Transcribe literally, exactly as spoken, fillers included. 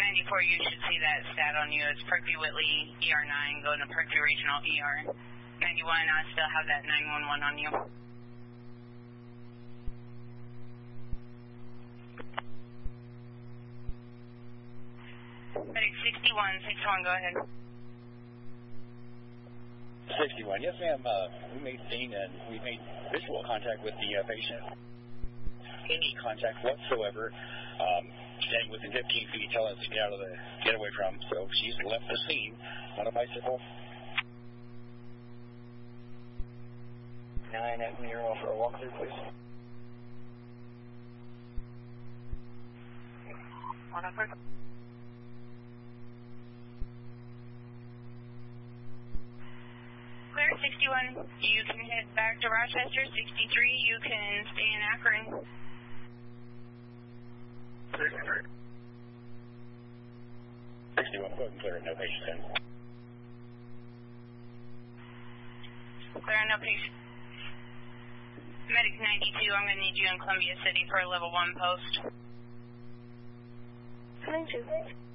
ninety-four, you should see that stat on you. It's Parkview Whitley, E R nine, going to Parkview Regional, E R ninety-one. I still have that nine one one on you. Medic sixty-one, sixty-one, go ahead. sixty-one, yes ma'am, uh, we made scene and we made visual contact with the uh, patient. Any contact whatsoever, um, standing within fifteen feet, telling us to get out of the, get away from, so she's left the scene on a bicycle. nine at Nero for a walkthrough, please. One up, please. Clear, sixty-one, you can head back to Rochester. Sixty-three, you can stay in Akron. sixty-one, go ahead and clear it, no patients in. Clear, no patient. Medic ninety-two, I'm going to need you in Columbia City for a level one post. ninety-two.